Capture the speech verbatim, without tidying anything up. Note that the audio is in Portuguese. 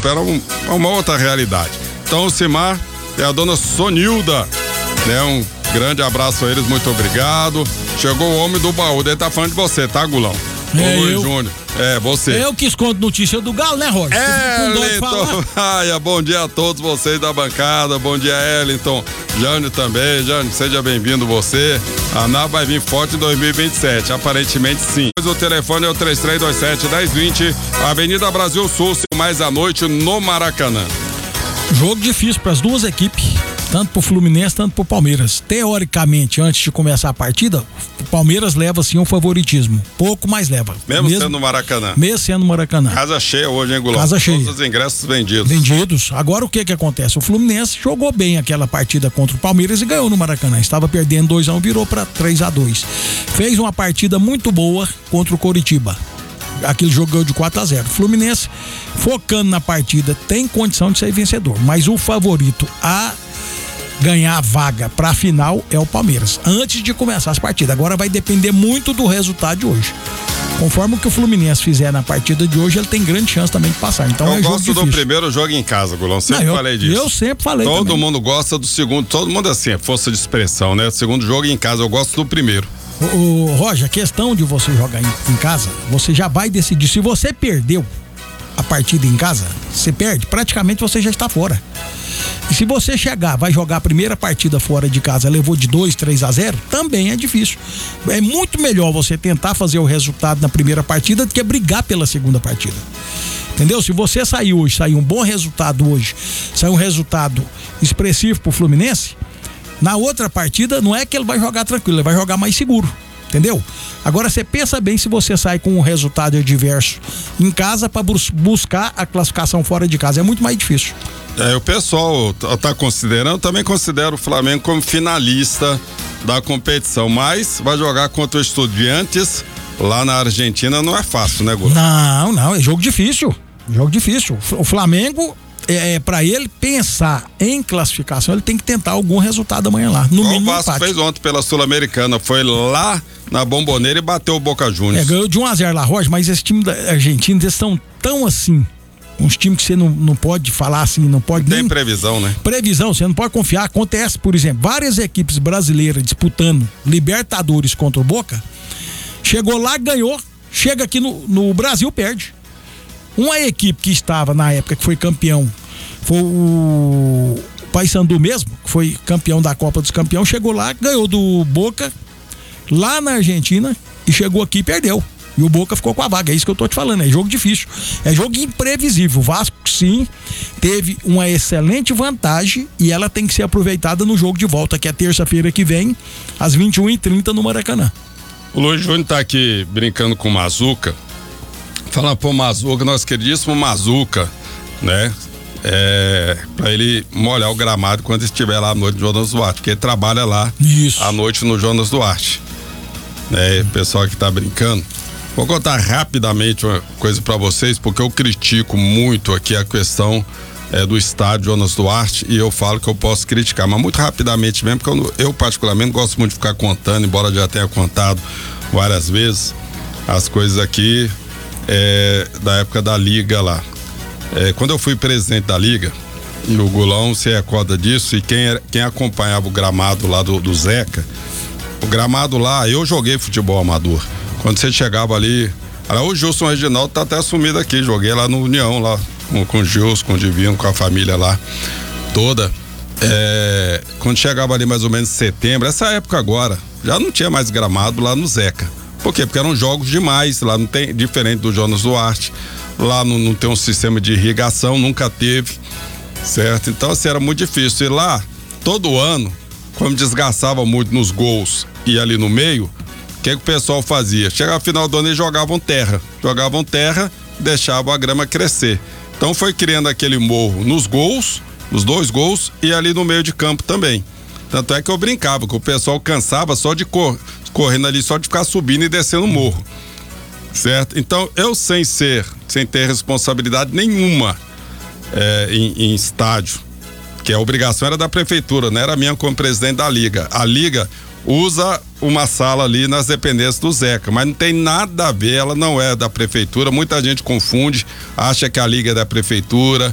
grupo, era um, uma outra realidade. Então o Cimar e a dona Sonilda, né? Um grande abraço a eles, muito obrigado. Chegou o homem do baú, ele tá falando de você, tá, Gulão? É, o Luiz eu. Júnior. É, você. Eu que escondo notícia do Galo, né, Roger? É, Ellington Raia, bom dia a todos vocês da bancada, bom dia, Ellington. Jânio também, Jânio, seja bem-vindo você. A N A vai vir forte em dois mil e vinte e sete, aparentemente sim. O telefone é o três três dois sete, um zero dois zero, Avenida Brasil Sul, mais à noite no Maracanã. Jogo difícil para as duas equipes, tanto pro Fluminense, tanto pro Palmeiras. Teoricamente, antes de começar a partida, o Palmeiras leva sim um favoritismo. Pouco, mais leva. Mesmo, mesmo sendo no Maracanã. Mesmo sendo no Maracanã. Casa cheia hoje, hein, Gulão? Casa cheia. Todos os ingressos vendidos. Vendidos. Agora o que que acontece? O Fluminense jogou bem aquela partida contra o Palmeiras e ganhou no Maracanã. Estava perdendo dois a um, virou para três a dois. Fez uma partida muito boa contra o Coritiba. Aquele jogo ganhou de quatro a zero. Fluminense, focando na partida, tem condição de ser vencedor, mas o favorito a ganhar a vaga para a final é o Palmeiras, antes de começar as partidas. Agora vai depender muito do resultado de hoje. Conforme o que o Fluminense fizer na partida de hoje, ele tem grande chance também de passar. Então eu é jogo gosto difícil. do primeiro jogo em casa, Gulão. Sempre Não, eu, falei disso. Eu sempre falei Todo também. mundo gosta do segundo, todo mundo assim, é força de expressão, né? Segundo jogo em casa, eu gosto do primeiro. O, o Roger, a questão de você jogar em, em casa, você já vai decidir. Se você perdeu a partida em casa, você perde, praticamente você já está fora. E se você chegar, vai jogar a primeira partida fora de casa, levou de dois, três a zero, também é difícil. É muito melhor você tentar fazer o resultado na primeira partida do que brigar pela segunda partida. Entendeu? Se você sair hoje, sair um bom resultado hoje, sair um resultado expressivo pro Fluminense, na outra partida não é que ele vai jogar tranquilo, ele vai jogar mais seguro. Entendeu? Agora você pensa bem se você sai com um resultado adverso em casa para bus- buscar a classificação fora de casa. É muito mais difícil. É, o pessoal tá considerando, também considera o Flamengo como finalista da competição, mas vai jogar contra o Estudiantes lá na Argentina, não é fácil, né, Gulão? Não, não, é jogo difícil. Jogo difícil. O Flamengo, é, para ele pensar em classificação, ele tem que tentar algum resultado amanhã lá. No mínimo, o Vasco empate. fez ontem pela Sul-Americana, foi lá na Bomboneira e bateu o Boca Juniors. É, ganhou de um a zero lá, Roger, mas esse time da Argentina, eles são tão assim, uns times que você não, não pode falar assim, não pode Tem nem... previsão, né? Previsão, você não pode confiar. Acontece, por exemplo, várias equipes brasileiras disputando Libertadores contra o Boca, chegou lá, ganhou, chega aqui no, no Brasil, perde. Uma equipe que estava na época que foi campeão, foi o Paysandu mesmo, que foi campeão da Copa dos Campeões, chegou lá, ganhou do Boca lá na Argentina e chegou aqui e perdeu. E o Boca ficou com a vaga, é isso que eu tô te falando, é jogo difícil, é jogo imprevisível. O Vasco, sim, teve uma excelente vantagem e ela tem que ser aproveitada no jogo de volta, que é terça-feira que vem, às vinte e uma e trinta no Maracanã. O Luiz Júnior tá aqui brincando com o Mazuca, falando, pô, Mazuca, nosso queridíssimo Mazuca, né? É, pra ele molhar o gramado quando estiver lá à noite no Jonas Duarte, porque ele trabalha lá Isso. à noite no Jonas Duarte. É, o pessoal que tá brincando. Vou contar rapidamente uma coisa pra vocês, porque eu critico muito aqui a questão é, do estádio Jonas Duarte e eu falo que eu posso criticar, mas muito rapidamente mesmo, porque eu, eu particularmente gosto muito de ficar contando, embora já tenha contado várias vezes as coisas aqui é, da época da Liga lá. É, quando eu fui presidente da Liga, e o Gulão se recorda disso, e quem, era, quem acompanhava o gramado lá do, do Zeca, o gramado lá, eu joguei futebol amador. Quando você chegava ali, o Gilson Reginaldo tá até assumido aqui, joguei lá no União, lá com, com o Gilson, com o Divino, com a família lá toda. É, quando chegava ali mais ou menos em setembro, essa época agora, já não tinha mais gramado lá no Zeca. Por quê? Porque eram jogos demais, lá não tem, diferente do Jonas Duarte, lá não, não tem um sistema de irrigação, nunca teve, certo? Então assim, era muito difícil. E lá, todo ano, como desgastava muito nos gols e ali no meio, o que, que o pessoal fazia? Chegava no final do ano e jogavam terra. Jogavam terra, deixavam a grama crescer. Então foi criando aquele morro nos gols, nos dois gols, e ali no meio de campo também. Tanto é que eu brincava, que o pessoal cansava só de cor, correndo ali, só de ficar subindo e descendo o morro. Certo? Então, eu sem ser, sem ter responsabilidade nenhuma é, em, em estádio, que a obrigação era da prefeitura, não era minha como presidente da Liga. A Liga usa uma sala ali nas dependências do Zeca, mas não tem nada a ver, ela não é da prefeitura, muita gente confunde, acha que a Liga é da prefeitura,